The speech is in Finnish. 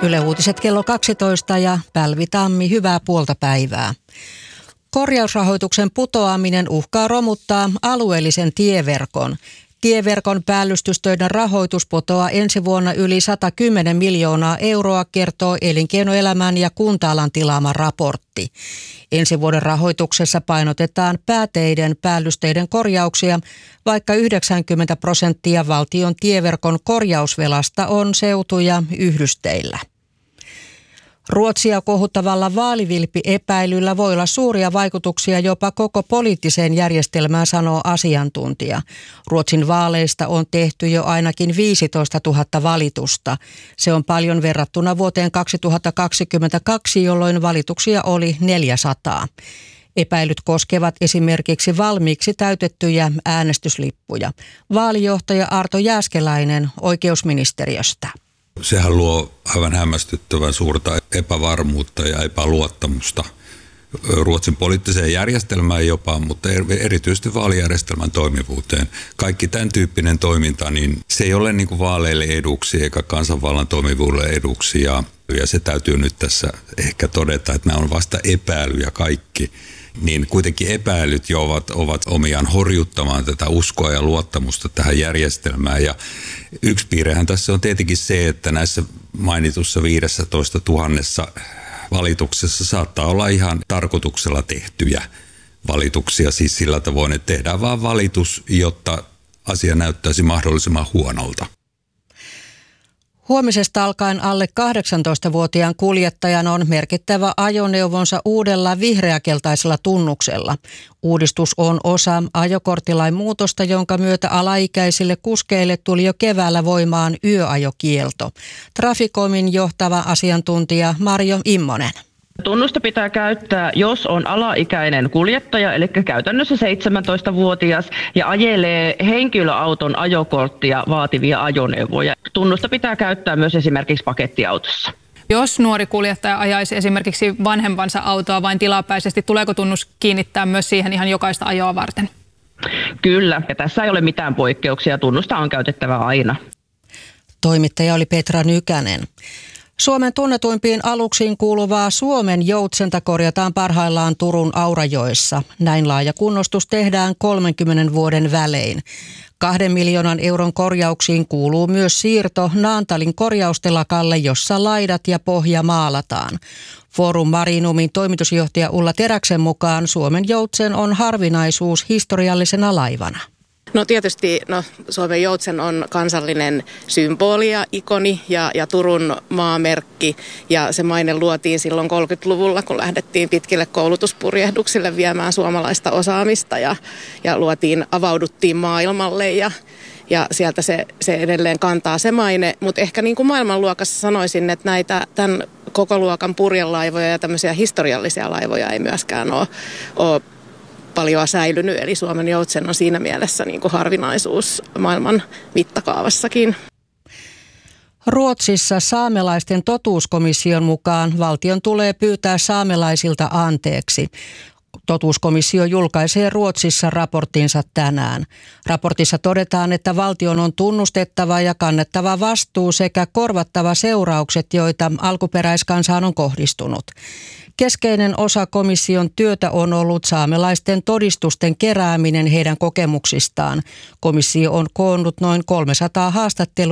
Yle Uutiset kello 12 ja Pälvi Tammi, hyvää puolta päivää. Korjausrahoituksen putoaminen uhkaa romuttaa alueellisen tieverkon. Tieverkon päällystystöiden rahoitus putoaa ensi vuonna yli 110 miljoonaa euroa, kertoo Elinkeinoelämän ja kunta-alan tilaama raportti. Ensi vuoden rahoituksessa painotetaan pääteiden päällysteiden korjauksia, vaikka 90% valtion tieverkon korjausvelasta on seutu- ja yhdysteillä. Ruotsia kohuttavalla vaalivilppi-epäilyllä voi olla suuria vaikutuksia jopa koko poliittiseen järjestelmään, sanoo asiantuntija. Ruotsin vaaleista on tehty jo ainakin 15 000 valitusta. Se on paljon verrattuna vuoteen 2022, jolloin valituksia oli 400. Epäilyt koskevat esimerkiksi valmiiksi täytettyjä äänestyslippuja. Vaalijohtaja Arto Jääskeläinen oikeusministeriöstä. Sehän luo aivan hämmästyttävän suurta epävarmuutta ja epäluottamusta Ruotsin poliittiseen järjestelmään jopa, mutta erityisesti vaalijärjestelmän toimivuuteen. Kaikki tämän tyyppinen toiminta, niin se ei ole niin kuin vaaleille eduksi eikä kansanvallan toimivuudelle eduksi. Ja se täytyy nyt tässä ehkä todeta, että nämä on vasta epäilyjä kaikki. Niin kuitenkin epäilyt jo ovat omiaan horjuttamaan tätä uskoa ja luottamusta tähän järjestelmään. Ja yksi piirrehän tässä on tietenkin se, että näissä mainitussa 15 000 valituksessa saattaa olla ihan tarkoituksella tehtyjä valituksia. Siis sillä tavoin, että tehdään vaan valitus, jotta asia näyttäisi mahdollisimman huonolta. Huomisesta alkaen alle 18-vuotiaan kuljettajan on merkittävä ajoneuvonsa uudella vihreäkeltaisella tunnuksella. Uudistus on osa ajokorttilain muutosta, jonka myötä alaikäisille kuskeille tuli jo keväällä voimaan yöajokielto. Traficomin johtava asiantuntija Marjo Immonen. Tunnusta pitää käyttää, jos on alaikäinen kuljettaja, eli käytännössä 17-vuotias, ja ajelee henkilöauton ajokorttia vaativia ajoneuvoja. Tunnusta pitää käyttää myös esimerkiksi pakettiautossa. Jos nuori kuljettaja ajaisi esimerkiksi vanhempansa autoa vain tilapäisesti, tuleeko tunnus kiinnittää myös siihen ihan jokaista ajoa varten? Kyllä, ja tässä ei ole mitään poikkeuksia. Tunnusta on käytettävä aina. Toimittaja oli Petra Nykänen. Suomen tunnetuimpiin aluksiin kuuluvaa Suomen joutsenta korjataan parhaillaan Turun Aurajoessa. Näin laaja kunnostus tehdään 30 vuoden välein. 2 miljoonan euron korjauksiin kuuluu myös siirto Naantalin korjaustelakalle, jossa laidat ja pohja maalataan. Forum Marinumin toimitusjohtaja Ulla Teräksen mukaan Suomen joutsen on harvinaisuus historiallisena laivana. No tietysti Suomen joutsen on kansallinen symboli ja ikoni ja Turun maamerkki, ja se maine luotiin silloin 30-luvulla, kun lähdettiin pitkille koulutuspurjehduksille viemään suomalaista osaamista ja avauduttiin maailmalle ja sieltä se edelleen kantaa se maine, mutta ehkä niin kuin maailmanluokassa sanoisin, että tämän koko luokan purjelaivoja ja tämmöisiä historiallisia laivoja ei myöskään ole paljon säilynyt, eli Suomen joutsen on siinä mielessä niin kuin harvinaisuus maailman mittakaavassakin. Ruotsissa saamelaisten totuuskomission mukaan valtion tulee pyytää saamelaisilta anteeksi. Totuuskomissio julkaisee Ruotsissa raporttinsa tänään. Raportissa todetaan, että valtion on tunnustettava ja kannettava vastuu sekä korvattava seuraukset, joita alkuperäiskansaan on kohdistunut. Keskeinen osa komission työtä on ollut saamelaisten todistusten kerääminen heidän kokemuksistaan. Komissio on koonnut noin 300 haastattelua